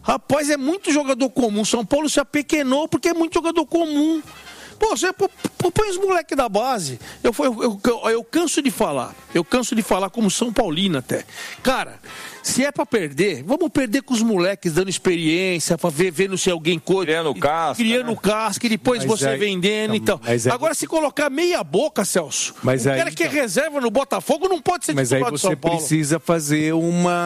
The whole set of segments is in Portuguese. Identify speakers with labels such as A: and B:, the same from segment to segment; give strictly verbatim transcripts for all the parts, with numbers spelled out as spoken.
A: Rapaz, é muito jogador comum. São Paulo se apequenou porque é muito jogador comum. Pô, você põe os moleques da base. Eu, eu, eu, eu canso de falar. Eu canso de falar como São Paulino até. Cara, se é pra perder, vamos perder com os moleques dando experiência, pra ver, vendo se alguém coisa.
B: Criando casca.
A: Criando
B: né?
A: casca e depois mas você aí, vendendo e tal. Agora, aí, se colocar meia boca, Celso, mas o cara aí, que é reserva no Botafogo não pode ser
C: titular de São Paulo. Mas aí você precisa fazer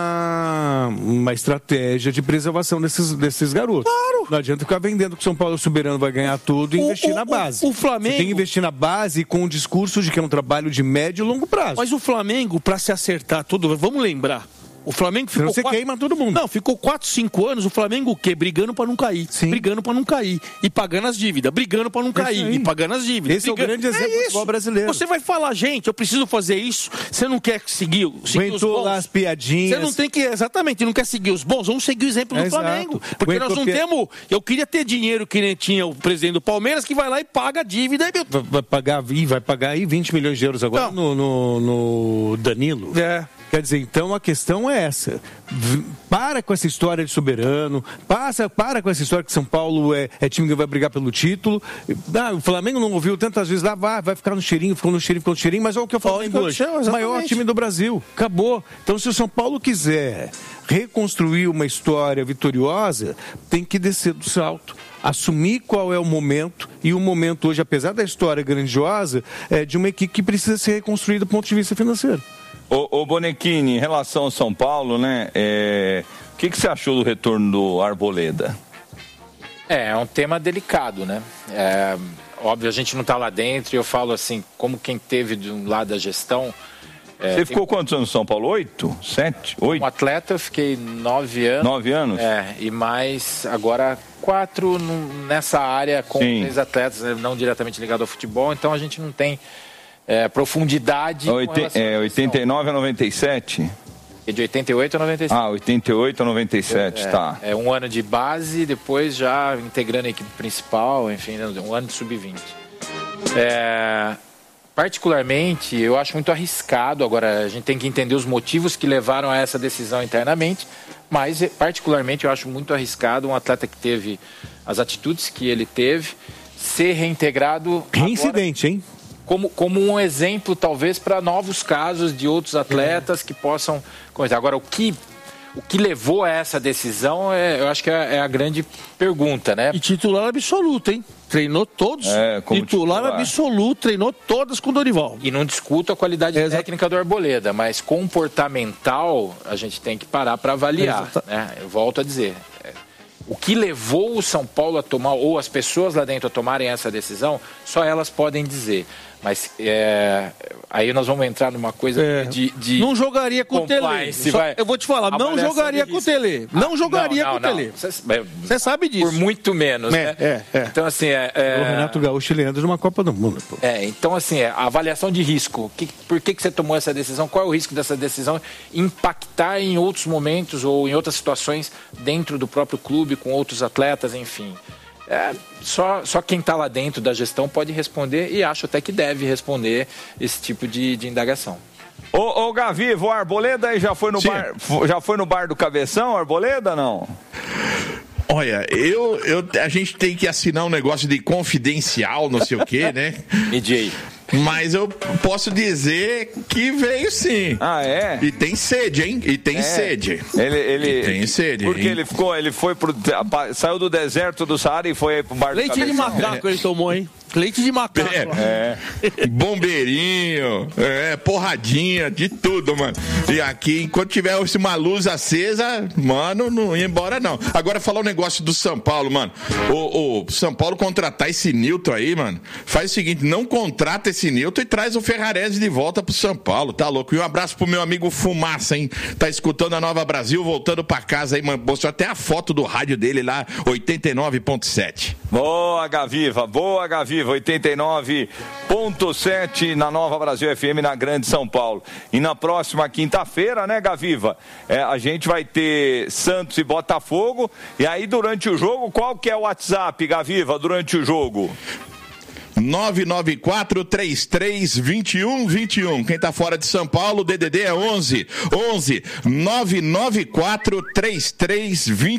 C: uma, uma estratégia de preservação desses, desses garotos.
A: Claro.
C: Não adianta ficar vendendo que o São Paulo soberano vai ganhar tudo e o, investir o, na base.
A: O, o Flamengo...
C: Você tem que investir na base com o discurso de que é um trabalho de médio e longo prazo.
A: Mas o Flamengo, para se acertar tudo, vamos lembrar, o Flamengo ficou...
C: Você
A: quatro...
C: queima todo mundo.
A: Não, ficou quatro, cinco anos, o Flamengo o quê? Brigando para não cair. Sim. Brigando para não cair. E pagando as dívidas. Brigando para não cair. E pagando as dívidas.
C: Esse
A: brigando...
C: é o grande exemplo é do futebol brasileiro.
A: Você vai falar, gente, eu preciso fazer isso. Você não quer seguir, seguir os bons.
C: Lá as piadinhas.
A: Você não tem que... Exatamente, não quer seguir os bons. Vamos seguir o exemplo do é Flamengo. Exato. Porque Aguentou nós não pi... temos... Eu queria ter dinheiro que nem tinha o presidente do Palmeiras, que vai lá e paga a dívida. E...
C: Vai, vai pagar vai pagar aí vinte milhões de euros agora no, no, no Danilo.
A: É.
C: Quer dizer, então a questão é essa. Para com essa história de soberano, passa, para com essa história que São Paulo é, é time que vai brigar pelo título. Ah, o Flamengo não ouviu tantas vezes lá, vai, vai ficar no cheirinho, ficou no cheirinho, ficou no cheirinho, mas olha o que eu falo hoje. O maior time do Brasil. Acabou. Então, se o São Paulo quiser reconstruir uma história vitoriosa, tem que descer do salto. Assumir qual é o momento, e o momento hoje, apesar da história grandiosa, é de uma equipe que precisa ser reconstruída do ponto de vista financeiro.
B: Ô, ô Bonequini, em relação ao São Paulo, né, é... o que, que você achou do retorno do Arboleda?
D: É, é um tema delicado, né? É, óbvio, a gente não está lá dentro, e eu falo assim, como quem teve de um lado da gestão... É,
B: você ficou
D: tem...
B: quantos anos no São Paulo? Oito? Sete? Oito?
D: Um atleta, eu fiquei nove anos.
B: Nove anos?
D: É, e mais agora quatro nessa área com Sim. três atletas, não diretamente ligado ao futebol, então a gente não tem... É, profundidade.
B: Oite... É, oitenta e nove a noventa e sete?
D: E de oitenta e oito a noventa e sete.
B: Ah, oitenta e oito a noventa e sete,
D: é,
B: tá.
D: É um ano de base, depois já integrando a equipe principal, enfim, um ano de sub vinte. É, particularmente, eu acho muito arriscado, agora a gente tem que entender os motivos que levaram a essa decisão internamente, mas particularmente eu acho muito arriscado um atleta que teve as atitudes que ele teve, ser reintegrado...
C: Reincidente, agora... hein?
D: Como, como um exemplo, talvez, para novos casos de outros atletas que possam... Agora, o que, o que levou a essa decisão, é, eu acho que é, é a grande pergunta, né?
A: E titular absoluto, hein? Treinou todos. É, titular, titular absoluto, treinou todas com o Dorival.
D: E não discuto a qualidade é, técnica do Arboleda, mas comportamental, a gente tem que parar para avaliar. É, né? Eu volto a dizer... O que levou o São Paulo a tomar, ou as pessoas lá dentro a tomarem essa decisão, só elas podem dizer. Mas é, aí nós vamos entrar numa coisa é, de, de...
A: Não jogaria com o Tele. Só, eu vou te falar, não jogaria com o Tele. Não jogaria não, não, com o Tele. Você sabe disso.
D: Por muito menos,
A: é,
D: né?
A: É, é.
D: Então, assim... É, é...
C: O Renato Gaúcho e Leandro numa Copa do Mundo. Pô.
D: É, então, assim, a avaliação de risco. Que, por que, que você tomou essa decisão? Qual é o risco dessa decisão impactar em outros momentos ou em outras situações dentro do próprio clube, com outros atletas, enfim... É, só, só quem está lá dentro da gestão pode responder e acho até que deve responder esse tipo de, de indagação.
B: Ô, ô Gavi, o Arboleda aí já foi no bar, já foi no bar do Cabeção, Arboleda, não?
E: Olha, eu, eu, a gente tem que assinar um negócio de confidencial, não sei o quê, né?
D: E D J.
E: Mas eu posso dizer que veio sim.
B: Ah, é?
E: E tem sede, hein? E tem é. sede.
B: Ele, ele...
E: E tem sede.
B: Porque
E: hein?
B: ele ficou, ele foi pro... Saiu do deserto do Saara e foi pro bar do
A: Leite de macaco é. ele tomou, hein? Leite de macaco.
E: É. é. Bombeirinho, é, porradinha, de tudo, mano. E aqui, enquanto tiver uma luz acesa, mano, não ia embora, não. Agora, falar um negócio do São Paulo, mano. O, o São Paulo contratar esse Nilton aí, mano, faz o seguinte, não contrata esse Nilton e traz o Ferrarese de volta pro São Paulo, tá louco? E um abraço pro meu amigo Fumaça, hein? Tá escutando a Nova Brasil, voltando pra casa aí, mano. Mostrou até a foto do rádio dele lá, oitenta e nove ponto sete.
B: Boa, Gaviva, boa, Gaviva, oitenta e nove ponto sete na Nova Brasil F M, na Grande São Paulo. E na próxima quinta-feira, né, Gaviva, é, a gente vai ter Santos e Botafogo, e aí durante o jogo, qual que é o WhatsApp, Gaviva, durante o jogo?
E: nove nove quatro, três três, dois um dois um. Quem tá fora de São Paulo, D D D é onze onze nove nove quatro, três três, dois um.